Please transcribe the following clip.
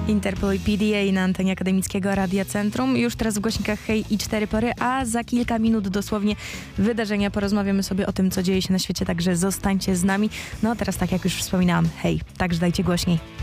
Interpol i PDA na antenie Akademickiego Radia Centrum. Już teraz w głośnikach Hej i 4 pory, a za kilka minut dosłownie wydarzenia. Porozmawiamy sobie o tym, co dzieje się na świecie, także zostańcie z nami. No a teraz, tak jak już wspominałam, hej, także dajcie głośniej.